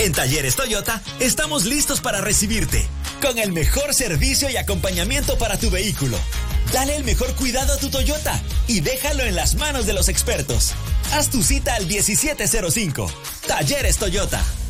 En Talleres Toyota estamos listos para recibirte, con el mejor servicio y acompañamiento para tu vehículo. Dale el mejor cuidado a tu Toyota y déjalo en las manos de los expertos. Haz tu cita al 1705. Talleres Toyota.